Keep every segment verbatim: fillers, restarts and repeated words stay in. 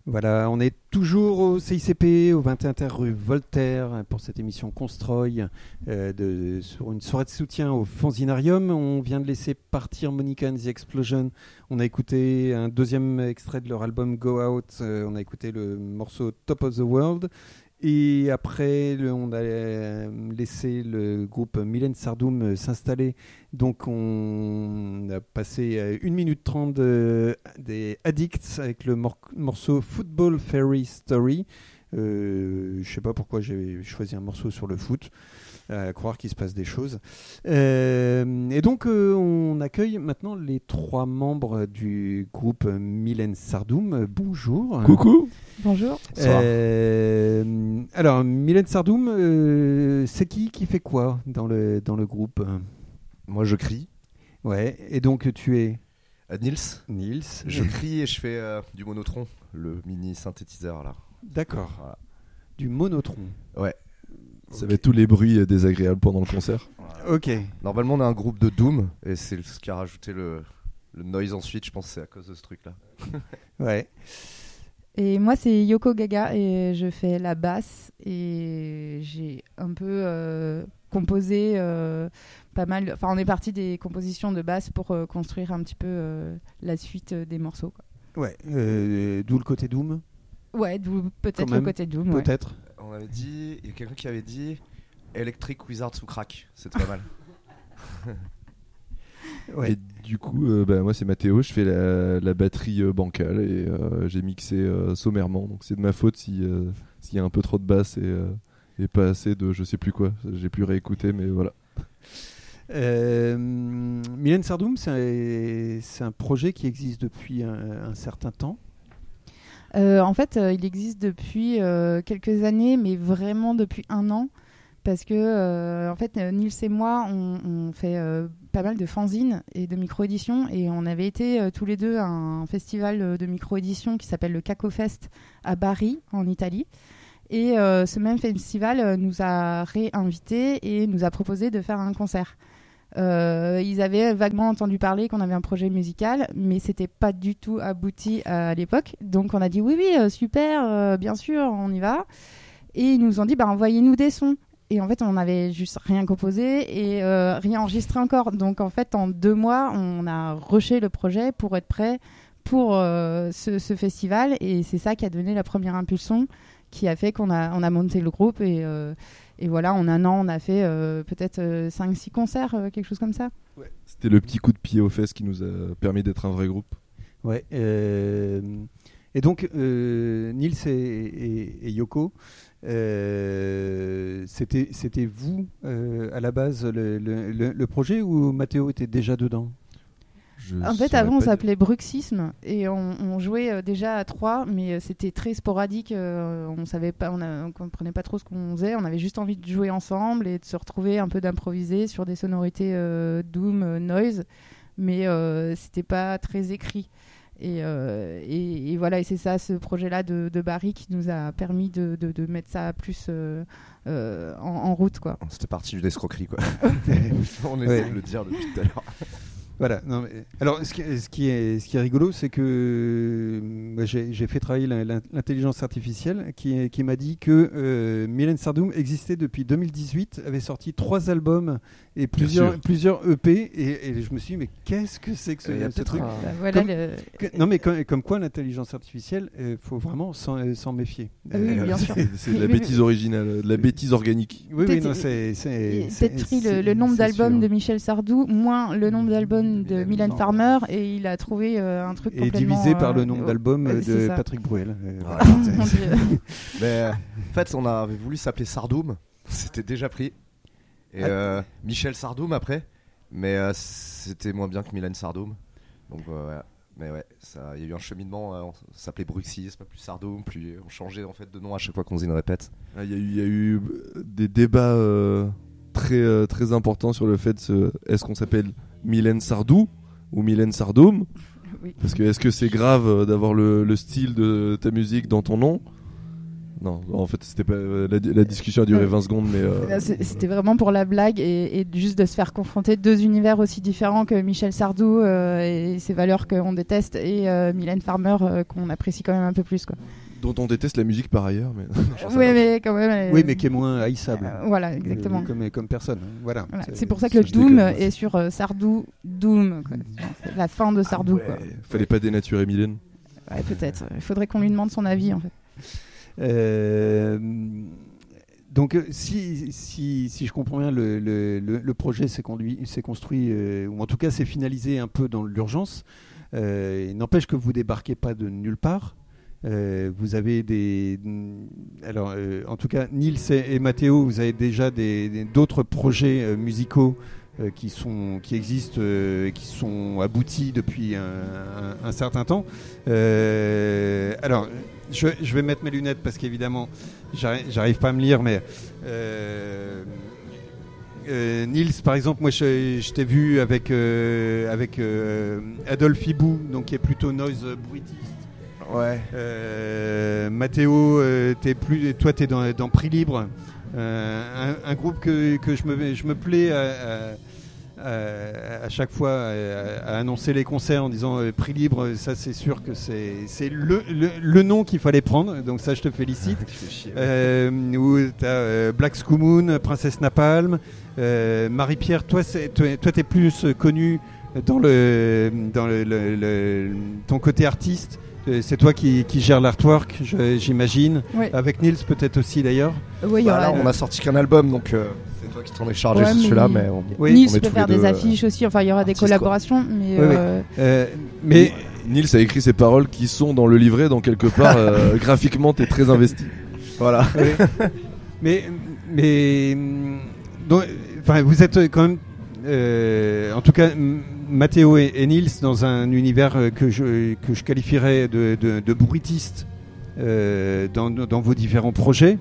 Voilà, on est toujours au C I C P, au vingt et un Terre rue Voltaire, pour cette émission Constroy, euh, de, sur une soirée de soutien au Fanzinarium. On vient de laisser partir Monica and the Explosion. On a écouté un deuxième extrait de leur album Go Out. Euh, on a écouté le morceau Top of the World. Et après, le, on a laissé le groupe Mylène Sardoum s'installer. Donc, on a passé une minute trente de, des Addicts avec le mor- morceau Football Fairy Story. Euh, je ne sais pas pourquoi j'ai choisi un morceau sur le foot. À croire qu'il se passe des choses. Euh, et donc, euh, on accueille maintenant les trois membres du groupe Mylène Sardoum. Bonjour. Coucou. Bonjour. Euh, alors, Mylène Sardoum, euh, c'est qui qui fait quoi dans le, dans le groupe ? Moi, je crie. Ouais, et donc tu es Euh, Nils. Nils. Je crie et je fais euh, du monotron, le mini synthétiseur là. D'accord. Voilà. Du monotron. Ouais. Ça va être tous les bruits euh, désagréables pendant le concert. Voilà. Ok. Normalement, on a un groupe de Doom et c'est ce qui a rajouté le, le noise ensuite. Je pense que c'est à cause de ce truc là. Ouais. Et moi, c'est Yoko Gaga et je fais la basse et j'ai un peu euh, composé euh, pas mal. Enfin, on est parti des compositions de basse pour euh, construire un petit peu euh, la suite euh, des morceaux, quoi. Ouais. Euh, d'où le côté Doom, Ouais, d'où peut-être Quand le même, côté Doom. Ouais. peut-être. On avait dit, il y a quelqu'un qui avait dit Electric Wizard sous crack. C'était pas mal. Ouais. Et du coup, euh, bah, moi c'est Mathéo, je fais la, la batterie euh, bancale et euh, j'ai mixé euh, sommairement. Donc c'est de ma faute si, euh, s'il y a un peu trop de basse et, euh, et pas assez de je sais plus quoi. J'ai pu réécouter, mais voilà. Euh, Mylène Sardoum, c'est, c'est un projet qui existe depuis un, un certain temps. Euh, en fait, euh, il existe depuis euh, quelques années, mais vraiment depuis un an. Parce que, euh, en fait, euh, Nils et moi, on, on fait euh, pas mal de fanzines et de micro-éditions. Et on avait été euh, tous les deux à un festival de micro-édition qui s'appelle le Caco Fest à Bari, en Italie. Et euh, ce même festival euh, nous a réinvités et nous a proposé de faire un concert. Euh, ils avaient vaguement entendu parler qu'on avait un projet musical, mais c'était pas du tout abouti à l'époque. Donc on a dit oui, oui, euh, super, euh, bien sûr, on y va. Et ils nous ont dit, bah, envoyez-nous des sons. Et en fait, on n'avait juste rien composé et euh, rien enregistré encore. Donc en fait, en deux mois, on a rushé le projet pour être prêt pour euh, ce, ce festival. Et c'est ça qui a donné la première impulsion, qui a fait qu'on a, on a monté le groupe. Et, euh, et voilà, en un an, on a fait euh, peut-être euh, cinq six concerts, euh, quelque chose comme ça. Ouais. C'était le petit coup de pied aux fesses qui nous a permis d'être un vrai groupe. Ouais. Euh, et donc, euh, Nils et, et, et Yoko, euh, c'était, c'était vous euh, à la base le, le, le, le projet ou Mathéo était déjà dedans ? Je En fait, saurais avant, on pas dire. s'appelait Bruxisme et on, on jouait euh, déjà à trois, mais euh, c'était très sporadique. euh, on savait pas, on, a, on comprenait pas trop ce qu'on faisait. On avait juste envie de jouer ensemble et de se retrouver, un peu d'improviser sur des sonorités euh, doom, euh, noise, mais euh, c'était pas très écrit. Et, euh, et, et voilà, et c'est ça, ce projet-là de, de Bari qui nous a permis de, de, de mettre ça plus euh, euh, en, en route, quoi. C'était parti d'une escroquerie quoi. On essaie Ouais. de le dire depuis tout à l'heure. Voilà. Non, mais, alors, ce qui, ce, qui est, ce qui est rigolo, c'est que euh, j'ai, j'ai fait travailler la, la, l'intelligence artificielle qui, qui m'a dit que euh, Mylène Sardoum existait depuis deux mille dix-huit, avait sorti trois albums et plusieurs, plusieurs E P. Et, et je me suis dit, mais qu'est-ce que c'est que ce, Il y a ce peut-être truc un- Bah, voilà Comme- le... Que- Non, mais comme, comme quoi l'intelligence artificielle, il faut vraiment s'en, euh, s'en méfier. Ah oui, bien sûr. C'est, c'est de la bêtise originale, de la bêtise organique. Oui, oui, Peut-être- non, c'est. c'est, Il a c'est- peut-être pris c'est- le, le nombre c'est d'albums sûr. de Michel Sardou moins le nombre d'albums de Mylène, Mylène non. Farmer et il a trouvé euh, un truc Et complètement... divisé par le euh, nombre euh, d'albums euh, c'est de ça. Patrick Bruel. Euh, Voilà. voilà. Mon Dieu. Mais euh, en fait, on avait voulu s'appeler Sardoum, c'était déjà pris. Et Ah. euh, Michel Sardoum après, mais euh, c'était moins bien que Mylène Sardoum. Donc euh, ouais. Mais ouais, ça, il y a eu un cheminement. Euh, on s'appelait Bruxisme, pas plus Sardoum, puis on changeait en fait de nom à chaque fois qu'on faisait une répète. Ah, Il y a eu, il y a eu euh, des débats euh, très, euh, très importants sur le fait de, est-ce qu'on s'appelle Mylène Sardou ou Mylène Sardoum. Oui. Parce que est-ce que c'est grave euh, d'avoir le, le style de ta musique dans ton nom? Non, en fait, c'était pas euh, la, la discussion a duré Euh, vingt secondes, mais euh, Là, c'est- C'était vraiment pour la blague et, et juste de se faire confronter deux univers aussi différents que Michel Sardou euh, et ses valeurs qu'on déteste et euh, Mylène Farmer euh, qu'on apprécie quand même un peu plus, quoi. dont on déteste la musique par ailleurs. Mais Oui, mais quand même. elle- Oui, mais qui est moins haïssable. Euh, voilà, exactement. Euh, Comme, comme personne. Voilà. Voilà. C'est pour ça que le je Doom déconne. est sur euh, Sardou Doom, quoi. C'est la fin de Sardou, quoi. Ouais, fallait pas dénaturer Mylène. Ouais, peut-être. Il faudrait qu'on lui demande son avis, en fait. Euh, donc, euh, si, si, si je comprends bien, le, le, le, le projet s'est, conduit, s'est construit, euh, ou en tout cas s'est finalisé un peu dans l'urgence. Euh, il n'empêche que vous débarquez pas de nulle part. Euh, vous avez des. Alors, euh, en tout cas, Nils et, et Matteo, vous avez déjà des, des- d'autres projets euh, musicaux euh, qui, sont, qui existent euh, et qui sont aboutis depuis un, un- un certain temps. Euh, alors, je, je vais mettre mes lunettes parce qu'évidemment, j'arrive, j'arrive pas à me lire, mais. Euh, euh, Nils, par exemple, moi je, je t'ai vu avec, euh, avec euh, Adolphe Hibou, donc qui est plutôt noise bruitiste. Ouais. Euh, Mathéo, euh, t'es plus, toi t'es dans, dans Prix Libre, euh, un, un groupe que, que je, me, je me plais à, à, à, à chaque fois à, à annoncer les concerts en disant euh, Prix Libre, ça c'est sûr que c'est, c'est le, le, le nom qu'il fallait prendre, donc ça je te félicite. Euh, où t'as euh, Black Skumoon, Princesse Napalm, euh, Marie-Pierre, toi, c'est, toi, toi t'es plus connu dans le dans le, le, le- ton côté artiste. Euh, C'est toi qui, qui gère l'artwork, je- j'imagine. Ouais. Avec Nils peut-être aussi d'ailleurs. Ouais, il y Bah, aura- là, on a sorti qu'un album, donc euh, c'est toi qui t'en es chargé Ouais, sur mais celui-là, il- mais on- Oui, Nils on est peut tous faire les des deux, affiches aussi, enfin il y aura des artistes, quoi. collaborations, mais Oui, oui. euh, Euh, mais Nils a écrit ses paroles qui sont dans le livret, donc quelque part, euh, graphiquement, t'es très investi. voilà. oui. mais mais hum, donc, enfin vous êtes quand même euh, en tout cas M- Matteo et, et Nils dans un univers euh, que je que je qualifierais de, de, de bruitiste euh, dans, dans vos différents projets.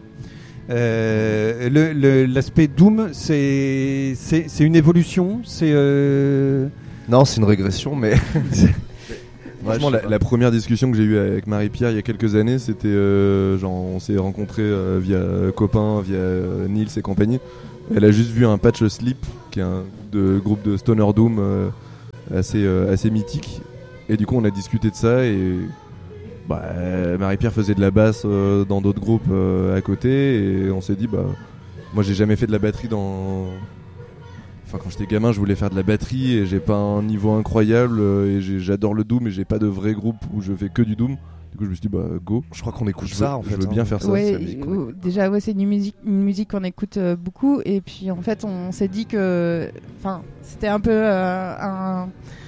Euh, le, le- l'aspect Doom, c'est, c'est, c'est une évolution, c'est euh, Non, c'est une régression, mais. Franchement, la, la première discussion que j'ai eue avec Marie-Pierre il y a quelques années, c'était euh, genre on s'est rencontrés euh, via euh, copains, via euh, Nils et compagnie. Elle a juste vu un patch Sleep, qui est un de, groupe de Stoner Doom euh, assez, euh, assez mythique. Et du coup, on a discuté de ça et bah, euh, Marie-Pierre faisait de la basse euh, dans d'autres groupes euh, à côté et on s'est dit bah moi j'ai jamais fait de la batterie dans. Enfin, quand j'étais gamin, je voulais faire de la batterie et j'ai pas un niveau incroyable euh, et j'ai- j'adore le Doom et j'ai pas de vrai groupe où je fais que du Doom. Du coup, je me suis dit, bah go. Je crois qu'on écoute Je veux- ça en je fait. veux hein. bien faire ça. ouais, c'est la musique, euh, déjà ouais, c'est une musique, une musique qu'on écoute euh, beaucoup et puis en fait on s'est dit que, enfin c'était un peu euh, un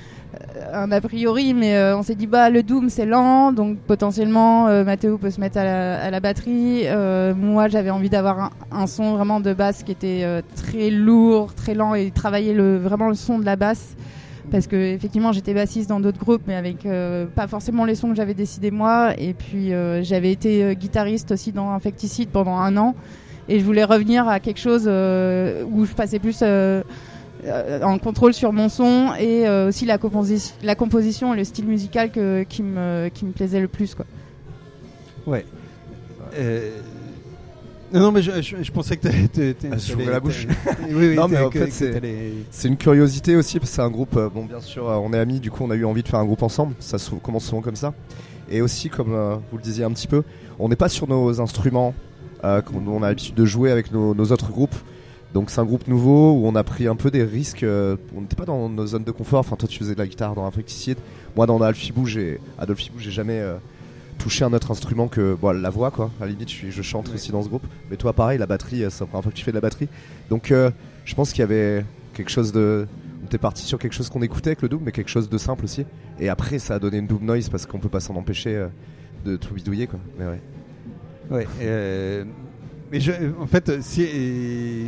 un a priori, mais euh, on s'est dit bah le Doom c'est lent, donc potentiellement euh, Mathéo peut se mettre à la, à la batterie. Euh, moi j'avais envie d'avoir un, un son vraiment de basse qui était euh, très lourd, très lent et travailler le, vraiment le son de la basse. Parce que effectivement j'étais bassiste dans d'autres groupes, mais avec euh, pas forcément les sons que j'avais décidé moi. Et puis euh, j'avais été euh, guitariste aussi dans Infecticide pendant un an, et je voulais revenir à quelque chose euh, où je passais plus euh, euh, en contrôle sur mon son et euh, aussi la, composi- la composition et le style musical que, qui, me, qui me plaisait le plus, quoi. ouais. Euh, non, non, mais je, je, je pensais que t'allais. t'allais- Ah, j'ouvrais la bouche. t'allais- oui, oui, Non, mais t'allais- en que- fait, que c'est- t'allais- C'est une curiosité aussi parce que c'est un groupe, euh, bon bien sûr euh, on est amis, du coup on a eu envie de faire un groupe ensemble, ça se commence souvent comme ça. Et aussi comme euh, vous le disiez un petit peu, on n'est pas sur nos instruments euh, qu'on on a l'habitude de jouer avec nos, nos autres groupes. Donc c'est un groupe nouveau où on a pris un peu des risques, euh, on n'était pas dans nos zones de confort, enfin toi tu faisais de la guitare dans Infecticide, moi dans Adolphe Hibou j'ai, Adolphe Hibou, j'ai jamais euh, touché un autre instrument que bon, la voix quoi, à la limite je, suis, je chante Ouais. aussi dans ce groupe, mais toi pareil la batterie, euh, c'est la première fois que tu fais de la batterie. Donc euh, je pense qu'il y avait quelque chose de... On était parti sur quelque chose qu'on écoutait avec le Doom, mais quelque chose de simple aussi. Et après, ça a donné une Doom Noise parce qu'on peut pas s'en empêcher euh, de tout bidouiller, quoi. Mais ouais. Ouais. euh, mais je, en fait, si, et-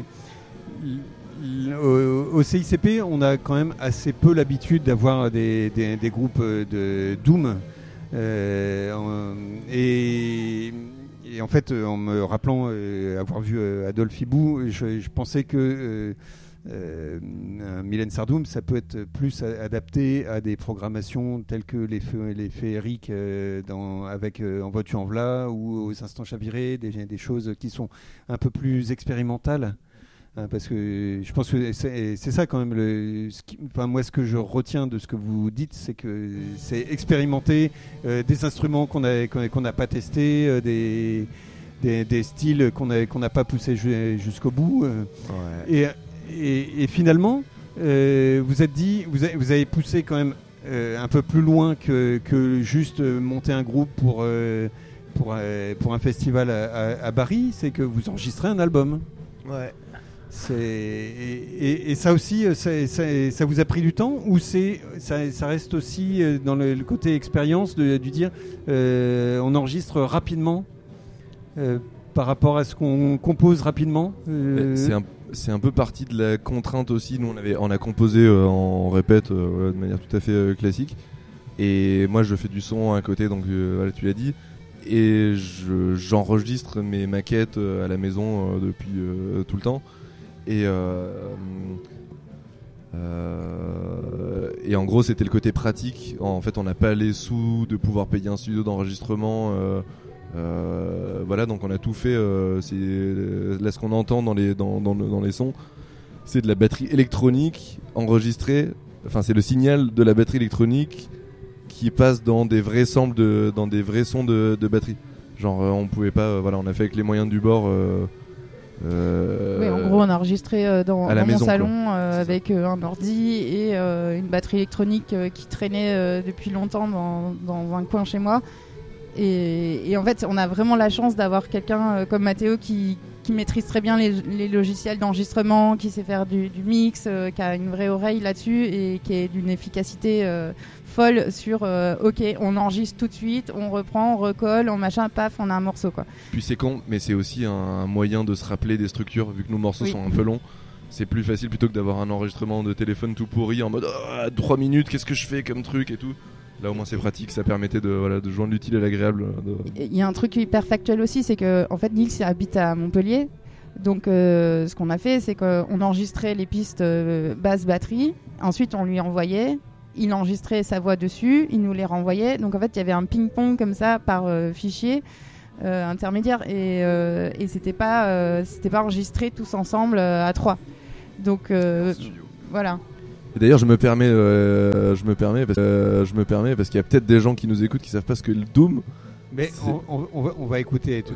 l- au, au C I C P, on a quand même assez peu l'habitude d'avoir des, des, des groupes de Doom. Euh, en- et, et en fait, en me rappelant euh, avoir vu euh, Adolphe Hibou, je, je pensais que euh, euh, un Mylène Sardoum, ça peut être plus a- adapté à des programmations telles que les, feux, les féeriques euh, dans, avec euh, En Voiture en V'là ou Aux Instants Chavirés, des, des choses qui sont un peu plus expérimentales. Hein, parce que je pense que c'est, c'est ça quand même. Le, ce qui, enfin, moi, ce que je retiens de ce que vous dites, c'est que c'est expérimenter euh, des instruments qu'on n'a qu'on, qu'on n'a pas testés, euh, des, des, des styles qu'on n'a qu'on n'a pas poussés ju- jusqu'au bout. Euh, Ouais. et, et, et finalement, euh, vous êtes dit, vous avez, vous avez poussé quand même euh, un peu plus loin que, que juste euh, monter un groupe pour, euh, pour, euh, pour un festival à, à, à Bari, c'est que vous enregistrez un album. Ouais. C'est, et, et, et ça aussi, ça, ça, ça vous a pris du temps ou c'est, ça, ça reste aussi dans le, le côté expérience de, de dire euh, on enregistre rapidement euh, par rapport à ce qu'on compose rapidement euh, C'est un, c'est un peu partie de la contrainte aussi. Nous, on, avait, on a composé euh, en répète euh, voilà, de manière tout à fait euh, classique. Et moi, je fais du son à côté, donc euh, voilà, tu l'as dit. Et je, j'enregistre mes maquettes euh, à la maison euh, depuis euh, tout le temps. Et, euh, euh, et en gros, c'était le côté pratique. En fait, on n'a pas les sous de pouvoir payer un studio d'enregistrement. Euh, euh, voilà, donc on a tout fait. Euh, c'est, là, ce qu'on entend dans les, dans, dans, dans les sons, c'est de la batterie électronique enregistrée. Enfin, c'est le signal de la batterie électronique qui passe dans des vrais samples de, dans des vrais sons de, de batterie. Genre, euh, on pouvait pas. Euh, voilà, on a fait avec les moyens du bord. Euh, Euh, Oui, en gros, on a enregistré euh, dans, à la dans maison, mon salon euh, C'est avec euh, un ordi et euh, une batterie électronique euh, qui traînait euh, depuis longtemps dans, dans un coin chez moi. Et, et en fait, on a vraiment la chance d'avoir quelqu'un euh, comme Mathéo qui, qui maîtrise très bien les, les logiciels d'enregistrement, qui sait faire du, du mix, euh, qui a une vraie oreille là-dessus et qui est d'une efficacité euh, folle sur euh, ok, on enregistre tout de suite, on reprend, on recolle, on machin, paf, on a un morceau quoi. Puis c'est con, mais c'est aussi un, un moyen de se rappeler des structures, vu que nos morceaux Oui. sont un peu longs. C'est plus facile plutôt que d'avoir un enregistrement de téléphone tout pourri en mode oh, trois minutes, qu'est-ce que je fais comme truc et tout. Là au moins c'est pratique, ça permettait de, voilà, de joindre l'utile à l'agréable. De... Il y a un truc hyper factuel aussi, c'est que en fait Nils habite à Montpellier. Donc euh, ce qu'on a fait, c'est qu'on enregistrait les pistes euh, basse batterie, ensuite on lui envoyait, il enregistrait sa voix dessus, il nous les renvoyait. Donc en fait il y avait un ping-pong comme ça par euh, fichier euh, intermédiaire et, euh, et c'était pas, euh, c'était pas enregistré tous ensemble euh, à trois. Donc euh, voilà. Et d'ailleurs je me permets, euh, je me permets, parce, euh, je me permets parce qu'il y a peut-être des gens qui nous écoutent qui savent pas ce que le Doom. Mais on, on, on, va, on va écouter tout